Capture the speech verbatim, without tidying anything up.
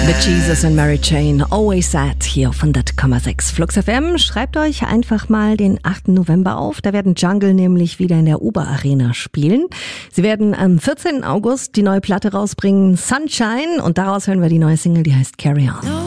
Mit Jesus und Mary Jane, Always Sad, hier auf hundert Komma sechs Flux F M. Schreibt euch einfach mal den achten November auf. Da werden Jungle nämlich wieder in der Uber Arena spielen. Sie werden am vierzehnten August die neue Platte rausbringen, Sunshine. Und daraus hören wir die neue Single, die heißt Carry On.